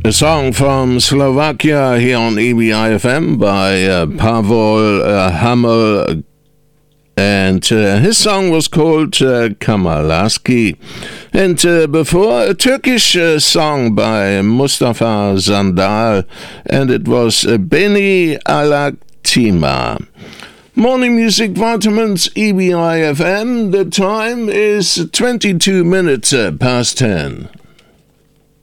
A song from Slovakia here on EBI-FM by Pavol Hamel, and his song was called Kamalaski. And before, a Turkish song by Mustafa Zandal, and it was Beni Alaktima. Morning Music Vitamins, EBI-FM. The time is 22 minutes past 10.